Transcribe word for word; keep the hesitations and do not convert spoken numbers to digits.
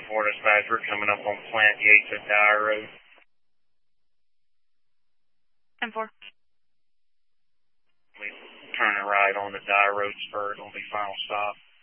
four dispatch, we're coming up on Plant Yates at Dyer Road. ten four. We turn a right on the Dyer Road spur. It'll be final stop.